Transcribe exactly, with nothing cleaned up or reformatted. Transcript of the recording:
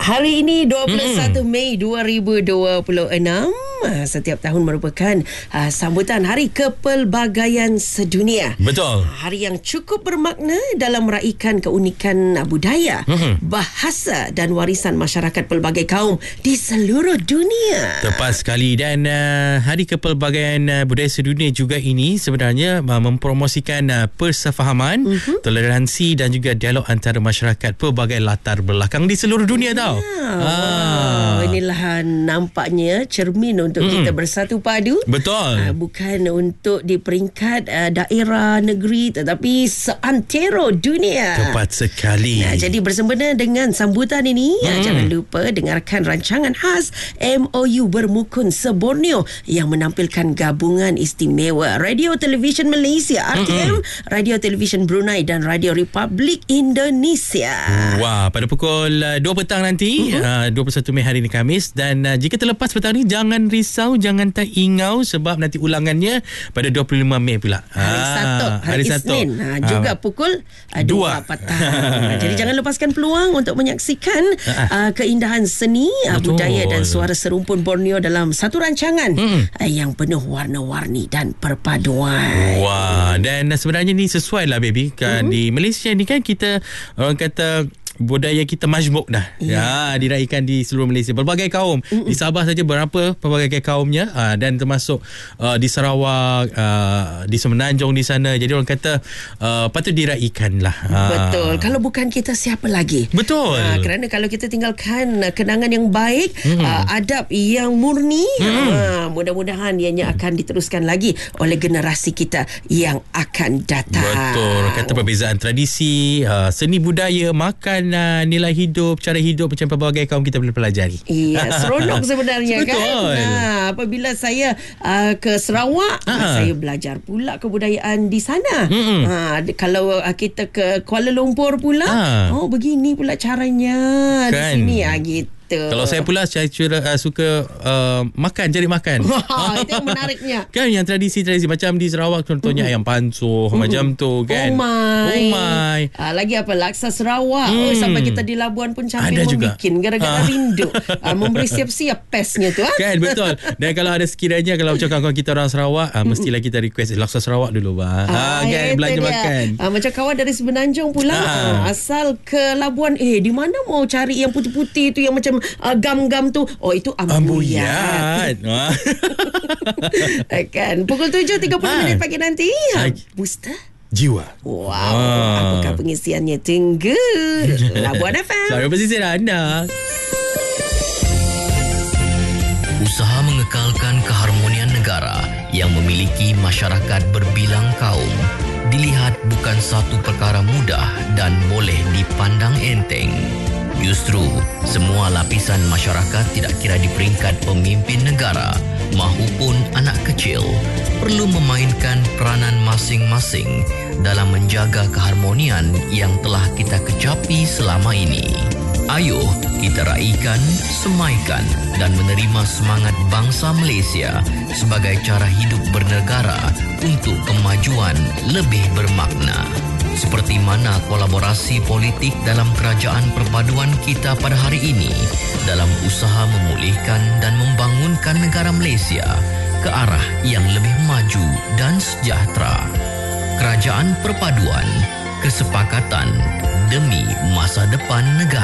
Hari ini dua puluh satu Mei dua ribu dua puluh enam, setiap tahun merupakan uh, sambutan Hari Kepelbagaian Sedunia. Betul. Hari yang cukup bermakna dalam meraihkan keunikan uh, budaya, mm-hmm. bahasa dan warisan masyarakat pelbagai kaum di seluruh dunia. Tepat sekali. Dan uh, Hari Kepelbagaian uh, Budaya Sedunia juga ini sebenarnya uh, mempromosikan uh, persefahaman, mm-hmm. toleransi dan juga dialog antara masyarakat pelbagai latar belakang di seluruh dunia tau. Ah, wow. Inilah nampaknya cermin untuk hmm. kita bersatu padu. Betul. Uh, bukan untuk di peringkat uh, daerah, negeri, tetapi seantero dunia. Tepat sekali. Nah, jadi bersempena dengan sambutan ini, hmm. uh, jangan lupa dengarkan rancangan khas M O U Bermukun Se-Borneo yang menampilkan gabungan istimewa Radio Television Malaysia R T M, hmm. Radio Television Brunei dan Radio Republik Indonesia. Wah, pada pukul uh, dua petang nanti, uh-huh. uh, dua puluh satu Mei hari ini Khamis. Dan uh, jika terlepas petang ni, jangan risau, jangan tak ingau, sebab nanti ulangannya pada dua puluh lima Mei pula. Hari ah, Sabtu, hari, hari Isnin. Ha, juga ah. pukul uh, dua petang. Jadi jangan lepaskan peluang untuk menyaksikan uh, keindahan seni, uh, budaya dan suara serumpun Borneo dalam satu rancangan hmm. uh, yang penuh warna-warni dan perpaduan. Wah, dan uh, sebenarnya ni sesuai lah baby. Kan, hmm. di Malaysia ni kan kita, orang kata, budaya kita majmuk dah. Ya, ya diraihkan di seluruh Malaysia. Berbagai kaum. Mm-mm. Di Sabah saja berapa pelbagai kaumnya, uh, dan termasuk uh, di Sarawak, uh, di Semenanjung di sana. Jadi orang kata uh, patut diraihkan lah. Uh. Betul. Kalau bukan kita, siapa lagi? Betul. Uh, kerana kalau kita tinggalkan uh, kenangan yang baik, mm. uh, adab yang murni, mm. uh, mudah-mudahan ianya akan diteruskan lagi oleh generasi kita yang akan datang. Betul. Kata perbezaan tradisi, uh, seni budaya, makan, Uh, nilai hidup, cara hidup macam pelbagai kaum kita boleh pelajari. Iya, seronok sebenarnya. Betul. Kan. Nah, apabila saya uh, ke Sarawak, uh, saya belajar pula kebudayaan di sana. Ha, kalau uh, kita ke Kuala Lumpur pula, uh. oh begini pula caranya kan. Di sini ah gitu. Kalau saya pula, saya cura, uh, suka uh, makan, cari makan. Wah, itu yang menariknya. Kan yang tradisi-tradisi macam di Sarawak contohnya, mm-hmm. ayam pansuh, mm-hmm. macam tu kan. Umai. Umai. Uh, lagi apa, laksa Sarawak. Mm. Oh, sampai kita di Labuan pun sambil membikin gara-gara rindu. Uh, memberi siap-siap pesnya tu. Ha? Kan, betul. Dan kalau ada sekiranya, kalau macam kawan kita orang Sarawak, uh, mestilah kita request laksa Sarawak dulu. Bah. Ah, ha, kan, belanja makan. Uh, macam kawan dari Semenanjung pula, uh, asal ke Labuan, eh di mana mau cari yang putih-putih tu, yang macam Uh, gam-gam tu. Oh, itu ambuyat. Ambuyat. Kan. Pukul tujuh tiga puluh minit pagi nanti. Booster Jiwa. Wow. Ah. Apakah pengisiannya? Tunggu. Labuan F M. Suara pesisir anda. Usaha mengekalkan keharmonian negara yang memiliki masyarakat berbilang kaum dilihat bukan satu perkara mudah dan boleh dipandang enteng. Justru, semua lapisan masyarakat, tidak kira di peringkat pemimpin negara mahupun anak kecil, perlu memainkan peranan masing-masing dalam menjaga keharmonian yang telah kita kecapi selama ini. Ayuh kita raikan, semaikan dan menerima semangat bangsa Malaysia sebagai cara hidup bernegara untuk kemajuan lebih bermakna. Seperti mana kolaborasi politik dalam kerajaan perpaduan kita pada hari ini dalam usaha memulihkan dan membangunkan negara Malaysia ke arah yang lebih maju dan sejahtera. Kerajaan perpaduan, kesepakatan demi masa depan negara.